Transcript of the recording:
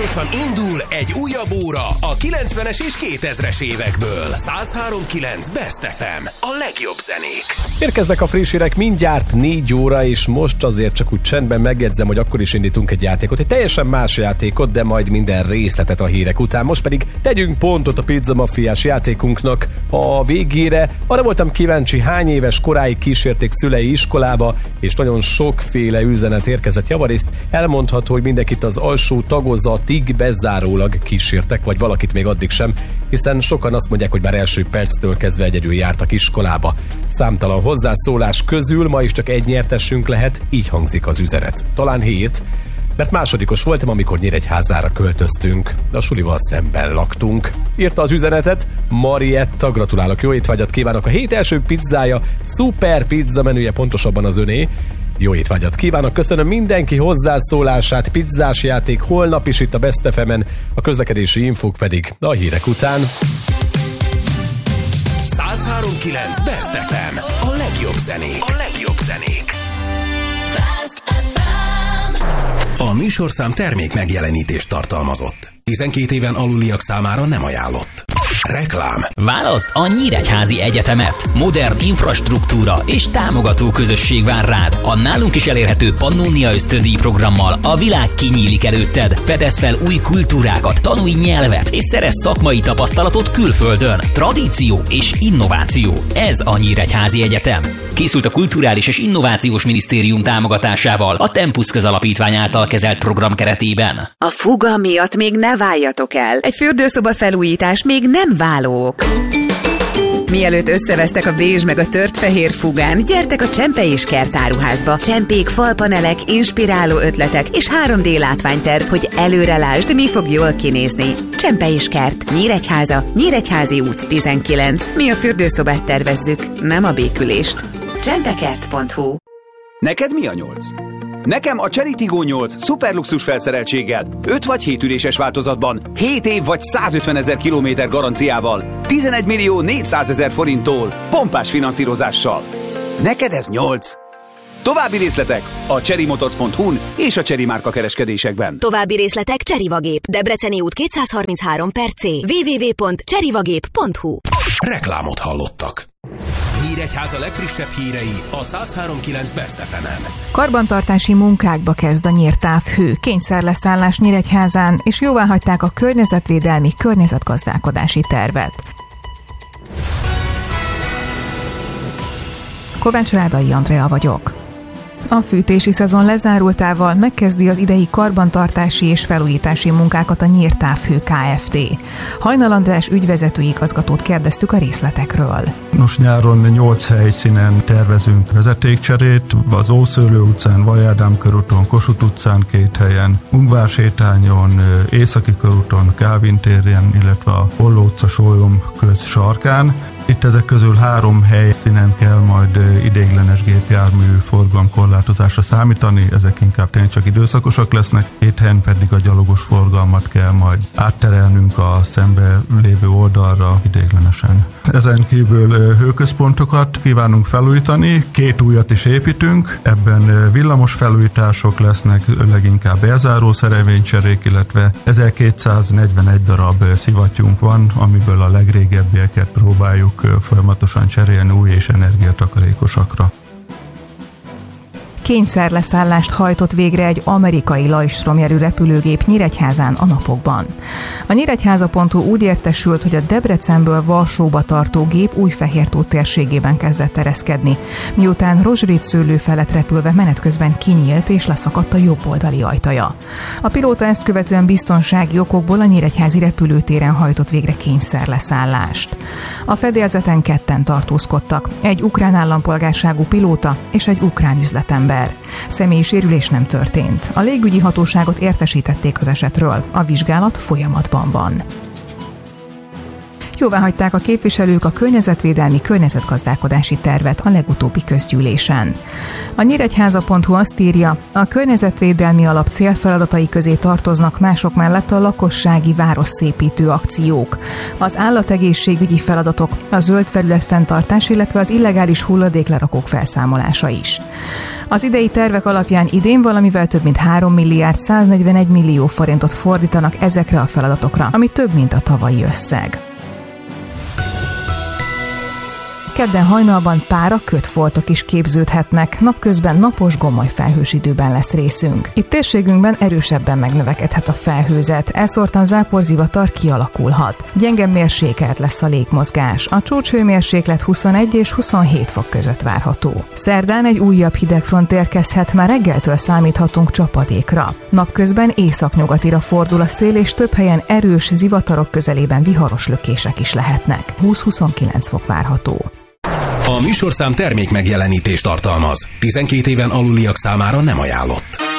Hamarosan indul egy újabb óra a 90-es és 2000-es évekből. 103.9 Best FM. A legjobb zenék. Érkeznek a friss hírek mindjárt 4 óra, és most azért csak úgy csendben megjegyzem, hogy akkor is indítunk egy játékot. Egy teljesen más játékot, de majd minden részletet a hírek után. Most pedig tegyünk pontot a Pizza Mafiás játékunknak a végére. Arra voltam kíváncsi, hány éves koráig kísérték szülei iskolába, és nagyon sokféle üzenet érkezett. Javarészt elmondható, hogy mindenkit az alsó tagozatig bezárólag kísértek, vagy valakit még addig sem, hiszen sokan azt mondják, hogy már első perctől kezdve egyedül jártak iskolába. Számtalan hozzászólás közül ma is csak egy nyertesünk lehet, így hangzik az üzenet. Talán 7, mert másodikos voltam, amikor Nyíregyházára költöztünk. A sulival szemben laktunk. Írta az üzenetet Marietta, gratulálok, jó étvágyat kívánok. A hét első pizzája, szuper pizza menüje, pontosabban az öné. Jó étvágyat kívánok, köszönöm mindenki hozzászólását, pizzás játék holnap is itt a Best FM-en, a közlekedési infók pedig a hírek után. 103.9 Best FM. A legjobb zenék. A legjobb zenék. Best FM. A műsorszám termék megjelenítést tartalmazott. 12 éven aluliak számára nem ajánlott. Reklám. Válaszd a Nyíregyházi Egyetemet. Modern infrastruktúra és támogató közösség vár rád. A nálunk is elérhető Pannonia ösztöndíj programmal a világ kinyílik előtted. Fedezz fel új kultúrákat, tanulj nyelvet és szerezz szakmai tapasztalatot külföldön. Tradíció és innováció. Ez a Nyíregyházi Egyetem. Készült a Kulturális és Innovációs Minisztérium támogatásával a Tempus Közalapítvány által kezelt program keretében. A fuga miatt még ne váljatok el. Egy fürdőszoba felújítás még nem válók. Mielőtt összevesztek a bézs meg a tört fehér fugán, gyertek a Csempe és Kert áruházba. Csempék, falpanelek, inspiráló ötletek és 3D látványterv, hogy előre lásd, mi fog jól kinézni. Csempe és Kert, Nyíregyháza, Nyíregyházi út 19. Mi a fürdőszobát tervezzük, nem a békülést. csempekert.hu. Neked mi a 8? Nekem a Chery Tiggo 8 szuperluxus felszereltséggel, 5 vagy 7 üléses változatban, 7 év vagy 150 000 kilométer garanciával, 11 millió 400 000 forinttól, pompás finanszírozással. Neked ez 8? További részletek a cherrymotors.hu-n és a Chery márka kereskedésekben. További részletek Cserivagép, Debreceni út 233/C, www.cherivagép.hu. Reklámot hallottak. Nyíregyháza legfrissebb hírei a 103.9 Best FM-en. Karbantartási munkákba kezd a nyírtávhő, kényszerleszállás Nyíregyházán, és jóváhagyták a környezetvédelmi környezetgazdálkodási tervet. Kovács Rádai Andrea vagyok. A fűtési szezon lezárultával megkezdi az idei karbantartási és felújítási munkákat a Nyírtávhő Kft. Hajnal András ügyvezető igazgatót kérdeztük a részletekről. Nos, nyáron 8 helyszínen tervezünk vezetékcserét, az Ószőlő utcán, Vajádám körúton, Kossuth utcán 2 helyen, Ungvár sétányon, Északi körúton, Kálvin téren, illetve a Holló utca Sólyom köz sarkán. Itt ezek közül 3 helyszínen kell majd ideiglenes gépjármű forgalomkorlátozásra számítani, ezek inkább tényleg csak időszakosak lesznek, 2 helyen pedig a gyalogos forgalmat kell majd átterelnünk a szembe lévő oldalra ideiglenesen. Ezen kívül hőközpontokat kívánunk felújítani, 2 újat is építünk, ebben villamos felújítások lesznek, leginkább elzáró szerelvénycserék, illetve 1241 darab szivattyúnk van, amiből a legrégebbieket próbáljuk folyamatosan cserélni új és energiatakarékosakra. Kényszerleszállást hajtott végre egy amerikai Lajstromjárű repülőgép Nyíregyházán a napokban. A Nyíregyháza.hu úgy értesült, hogy a Debrecenből Varsóba tartó gép Újfehértó térségében kezdett ereszkedni, miután rozsdétszőlő felett repülve menet közben kinyílt és leszakadt a jobboldali ajtaja. A pilóta ezt követően biztonsági okokból a nyíregyházi repülőtéren hajtott végre kényszerleszállást. A fedélzeten 2-en tartózkodtak, egy ukrán állampolgárságú pilóta és egy ukrán üzletember. Személyi sérülés nem történt. A légügyi hatóságot értesítették az esetről. A vizsgálat folyamatban van. Jóváhagyták a képviselők a környezetvédelmi környezetgazdálkodási tervet a legutóbbi közgyűlésen. A Nyíregyháza.hu azt írja, a környezetvédelmi alap célfeladatai közé tartoznak mások mellett a lakossági városszépítő akciók, az állategészségügyi feladatok, a zöld felület fenntartás, illetve az illegális hulladéklerakók felszámolása is. Az idei tervek alapján idén valamivel több mint 3 milliárd 141 millió forintot fordítanak ezekre a feladatokra, ami több, mint a tavalyi összeg. Kedden hajnalban pára kötfoltok is képződhetnek, napközben napos gomoly felhős időben lesz részünk. Itt térségünkben erősebben megnövekedhet a felhőzet, elszórtan záporzivatar kialakulhat. Gyenge mérsékelt lesz a légmozgás, a csúcshőmérséklet 21 és 27 fok között várható. Szerdán egy újabb hidegfront érkezhet, már reggeltől számíthatunk csapadékra. Napközben északnyugatira fordul a szél, és több helyen erős zivatarok közelében viharos lökések is lehetnek. 20-29 fok várható. A műsorszám termék megjelenítést tartalmaz. 12 éven aluliak számára nem ajánlott.